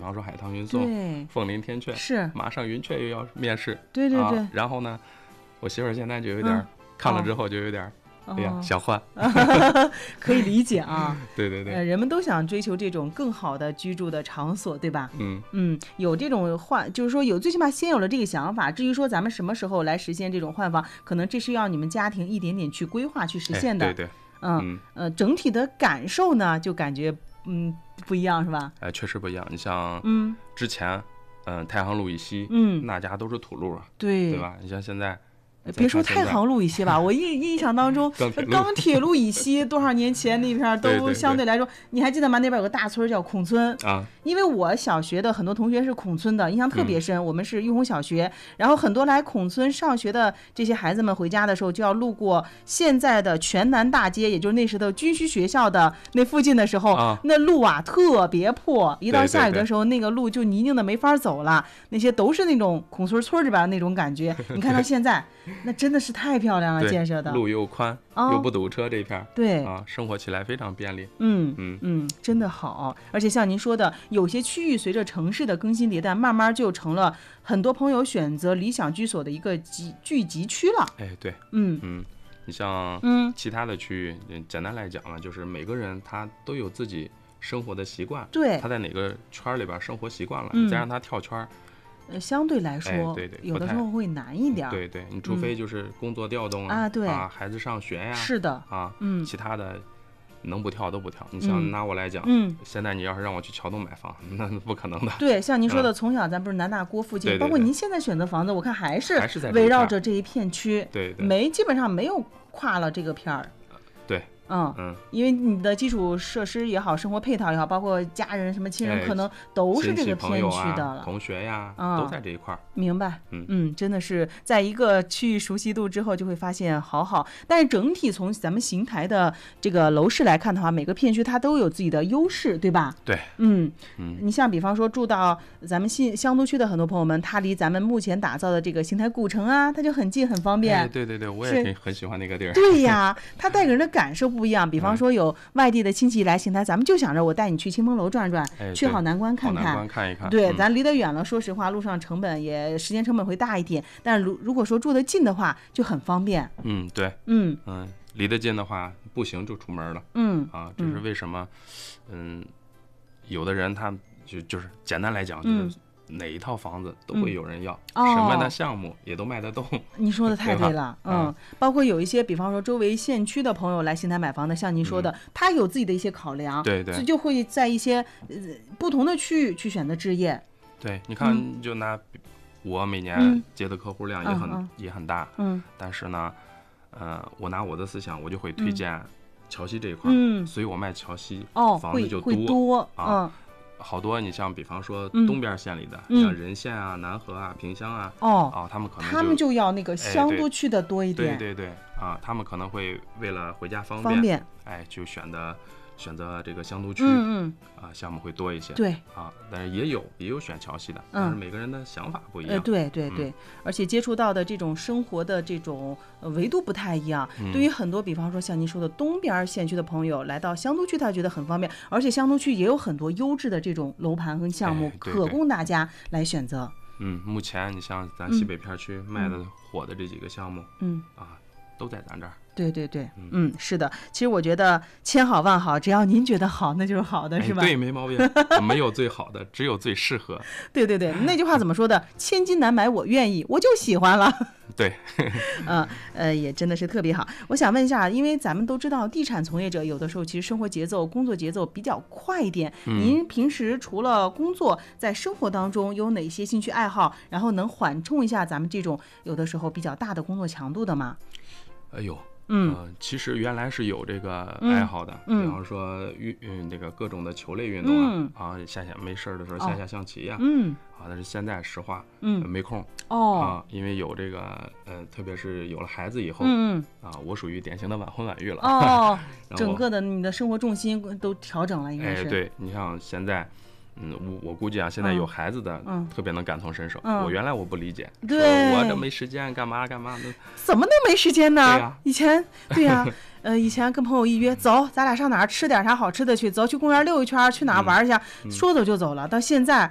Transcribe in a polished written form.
方说海棠云颂、凤林天阙， 是马上云雀又要面世， 对对对。 然后呢，我媳妇儿现在就有点看了之后就有点。哎呀，想换， 可以理解啊。 对对对， 人们都想追求这种更好的居住的场所，对吧？有这种就是说最起码先有了这个想法。至于说咱们什么时候来实现这种换房，可能这是要你们家庭一点点去规划去实现的。 对对，整体的感受呢，就感觉不一样，是吧？ 确实不一样。你像之前太行路以西，那家都是土路啊， 对吧？你像现在。 别说太行路以西吧，我印象当中钢铁路以西多少年前那片都相对来说，你还记得吗？那边有个大村叫孔村啊， 因为我小学的很多同学是孔村的，印象特别深。我们是玉红小学，然后很多来孔村上学的这些孩子们回家的时候，就要路过现在的全南大街，也就是那时候军需学校的那附近的时候，那路特别破，一到下雨的时候，那个路就泥泞的没法走了。那些都是那种孔村村里边那种感觉。你看到现在。那真的是太漂亮了，建设的路又宽，又不堵车，这片对生活起来非常便利。 真的好。而且像您说的，有些区域随着城市的更新迭代，慢慢就成了很多朋友选择理想居所的一个聚集区了。 对，你像其他的区域，简单来讲呢，就是每个人他都有自己生活的习惯， 对， 他在哪个圈里边生活习惯了，再让他跳圈。 相对来说， 对， 有的时候会难一点。 对，你除非就是工作调动对孩子上学呀， 是的其他的能不跳都不跳。你像拿我来讲，现在你要是让我去桥东买房，那不可能的。 对，像您说的，从小咱不是南大锅附近， 对， 包括您现在选择房子，我看还是围绕着这一片区， 对， 基本上没有跨了这个片儿。 对。 因为你的基础设施也好，生活配套也好，包括家人什么亲人，可能都是这个片区的了。 同学呀，都在这一块儿。 明白。真的是在一个区域熟悉度之后，就会发现好。但是整体从咱们邢台的这个楼市来看的话，每个片区它都有自己的优势，对吧？ 对。 你像比方说住到咱们香都区的很多朋友们，他离咱们目前打造的这个邢台古城啊，它就很近很方便。 对，我也很喜欢那个地儿。 对呀，它带给人的感受不一样。比方说有外地的亲戚来邢台，咱们就想着我带你去清风楼转转，去好南关看看， 看一看。 对，咱离得远了，说实话，路上时间成本会大一点。但是如果说住得近的话，就很方便。 对，离得近的话，步行就出门了。这是为什么？有的人他就是简单来讲就是。哪一套房子都会有人要，什么的项目也都卖得动。 你说的太对了，包括有一些，比方说周围县区的朋友来邢台买房的，像您说的，他有自己的一些考量， 对， 所以就会在一些不同的区域去选择置业。 对，你看，就拿我每年接的客户量也很大，但是呢，我拿我的思想，我就会推荐桥西这一块，所以我卖桥西房子就多啊。好多，你像比方说东边县里的，像任县啊、南河啊、萍乡啊，他们就要那个乡都区的多一点。 对他们可能会为了回家方便，就选择这个乡都区，项目会多一些。 对但是也有选桥西的，但是每个人的想法不一样。 对，而且接触到的这种生活的这种维度不太一样。对于很多，比方说像您说的东边县区的朋友来到乡都区，他觉得很方便，而且乡都区也有很多优质的这种楼盘和项目，可供大家来选择。 目前你像咱西北片区卖的火的这几个项目，都在咱这儿。 对，是的。其实我觉得千好万好，只要您觉得好，那就是好的，是吧？ 对，没毛病。没有最好的，只有最适合。 对，那句话怎么说的？千金难买我愿意，我就喜欢了。 对， 也真的是特别好。我想问一下，因为咱们都知道，地产从业者有的时候其实生活节奏、工作节奏比较快一点。您平时除了工作，在生活当中有哪些兴趣爱好，然后能缓冲一下咱们这种有的时候比较大的工作强度的吗？ 其实原来是有这个爱好的，比方说那个各种的球类运动下没事的时候下象棋呀，但是现在实话，没空因为有这个特别是有了孩子以后，我属于典型的晚婚晚育了整个的你的生活重心都调整了，应该是。 对，你像现在。我估计现在有孩子的特别能感同身受。我原来我不理解， 对， 我这没时间干嘛的， 怎么能没时间呢？ 对呀， 以前对呀，以前跟朋友一约，走，咱俩上哪儿吃点啥好吃的去，走去公园溜一圈，去哪儿玩一下，说走就走了。到现在